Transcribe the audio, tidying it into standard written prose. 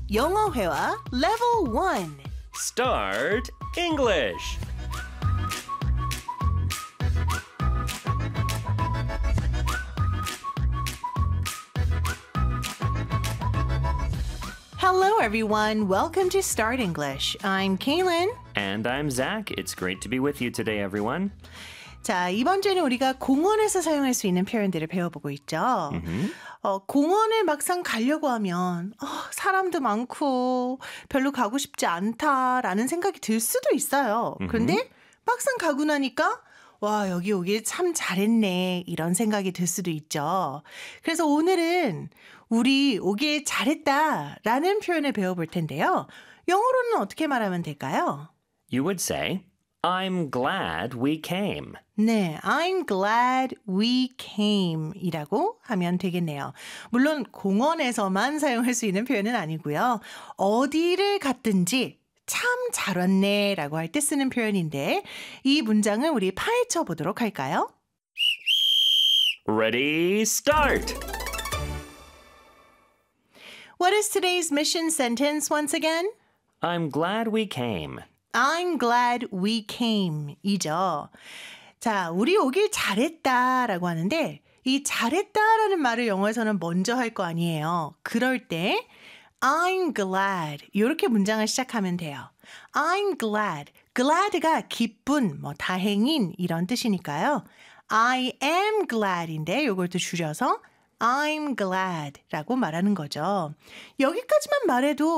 영어 회화 Level 1. Start English. Hello, everyone. Welcome to Start English. I'm Kaylin. And I'm Zach. It's great to be with you today, everyone. 자, 이번 주에는 우리가 공원에서 사용할 수 있는 표현들을 배워보고 있죠. 공원을 막상 가려고 하면 사람도 많고 별로 가고 싶지 않다라는 생각이 들 수도 있어요. 그런데 막상 가고 나니까 와, 여기 오길 참 잘했네 이런 생각이 들 수도 있죠. 그래서 오늘은 우리 오길 잘했다라는 표현을 배워볼 텐데요. 영어로는 어떻게 말하면 될까요? You would say, I'm glad we came. 네, I'm glad we came 이라고 하면 되겠네요. 물론 공원에서만 사용할 수 있는 표현은 아니고요. 어디를 갔든지 참 잘 왔네 라고 할 때 쓰는 표현인데 이 문장을 우리 파헤쳐 보도록 할까요? Ready, start! What is today's mission sentence once again? I'm glad we came. I'm glad we came 이죠. 자, 우리 오길 잘했다라고 하는데 이 잘했다라는 말을 영어에서는 먼저 할 거 아니에요. 그럴 때 I'm glad 이렇게 문장을 시작하면 돼요. I'm glad. glad가 기쁜, 다행인 이런 뜻이니까요. I am glad인데 이걸 또 줄여서 I'm glad 라고 말하는 거죠. 여기까지만 말해도